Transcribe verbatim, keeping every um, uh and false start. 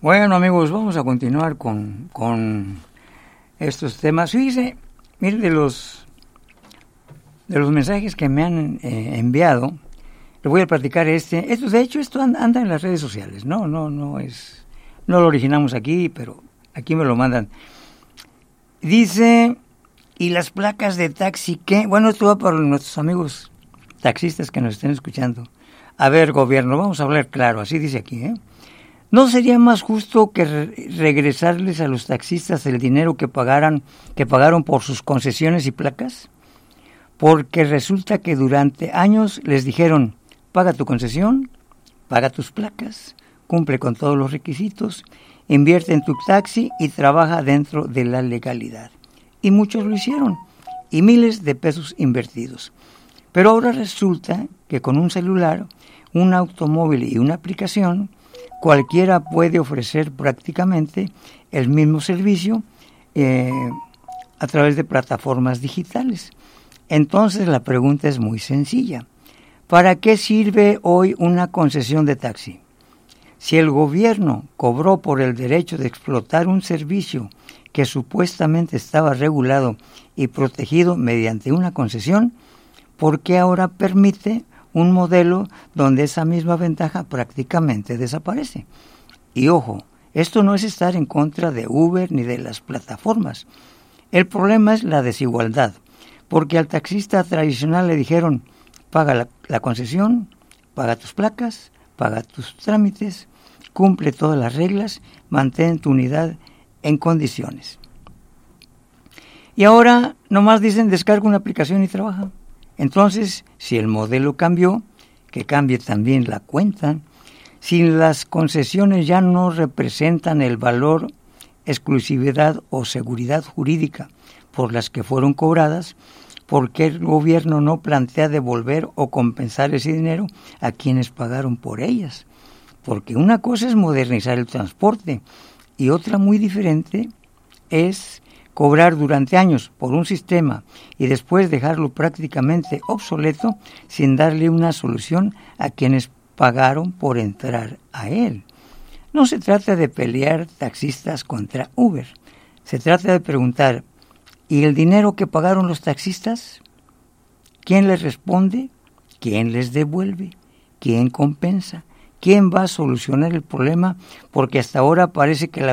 Bueno, amigos, vamos a continuar con, con estos temas. Fíjese, mire, de los, de los mensajes que me han eh, enviado, le voy a platicar este. Esto, de hecho, esto anda en las redes sociales. No, no, no es, no lo originamos aquí, pero aquí me lo mandan. Dice, ¿y las placas de taxi qué? Bueno, esto va para nuestros amigos taxistas que nos estén escuchando. A ver, gobierno, vamos a hablar claro, así dice aquí, ¿eh? ¿No sería más justo que re- regresarles a los taxistas el dinero que pagaran, que pagaron por sus concesiones y placas? Porque resulta que durante años les dijeron, paga tu concesión, paga tus placas, cumple con todos los requisitos, invierte en tu taxi y trabaja dentro de la legalidad. Y muchos lo hicieron, y miles de pesos invertidos. Pero ahora resulta que con un celular, un automóvil y una aplicación, cualquiera puede ofrecer prácticamente el mismo servicio eh, a través de plataformas digitales. Entonces la pregunta es muy sencilla. ¿Para qué sirve hoy una concesión de taxi? Si el gobierno cobró por el derecho de explotar un servicio que supuestamente estaba regulado y protegido mediante una concesión, ¿por qué ahora permite un modelo donde esa misma ventaja prácticamente desaparece? Y ojo, esto no es estar en contra de Uber ni de las plataformas. El problema es la desigualdad, porque al taxista tradicional le dijeron, paga la, la concesión, paga tus placas, paga tus trámites, cumple todas las reglas, mantén tu unidad en condiciones. Y ahora nomás dicen descarga una aplicación y trabaja. Entonces, si el modelo cambió, que cambie también la cuenta. Si las concesiones ya no representan el valor, exclusividad o seguridad jurídica por las que fueron cobradas, ¿por qué el gobierno no plantea devolver o compensar ese dinero a quienes pagaron por ellas? Porque una cosa es modernizar el transporte y otra muy diferente es cobrar durante años por un sistema y después dejarlo prácticamente obsoleto sin darle una solución a quienes pagaron por entrar a él. No se trata de pelear taxistas contra Uber. Se trata de preguntar, ¿y el dinero que pagaron los taxistas? ¿Quién les responde? ¿Quién les devuelve? ¿Quién compensa? ¿Quién va a solucionar el problema? Porque hasta ahora parece que la